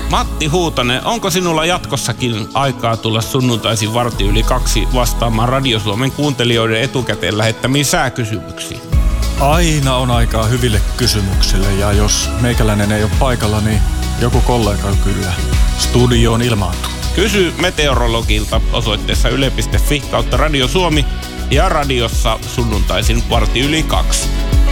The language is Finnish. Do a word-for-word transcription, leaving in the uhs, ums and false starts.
Matti Huutonen, onko sinulla jatkossakin aikaa tulla sunnuntaisin varti yli kaksi vastaamaan Radio Suomen kuuntelijoiden etukäteen lähettämiin sääkysymyksiin? Aina on aikaa hyville kysymyksille ja jos meikäläinen ei ole paikalla, niin joku kollega kyllä studioon ilmaantuu. Kysy meteorologilta osoitteessa yle piste fi kautta Radio Suomi ja radiossa sunnuntaisin varti yli kaksi.